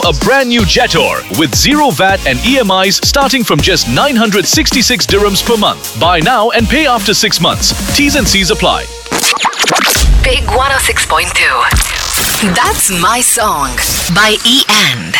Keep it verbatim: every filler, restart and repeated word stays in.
a brand new Jetor with zero V A T and E M Is starting from just nine hundred sixty-six dirhams per month. Buy now and pay after six months. T's and C's apply. Big one oh six point two. That's My Song by E and.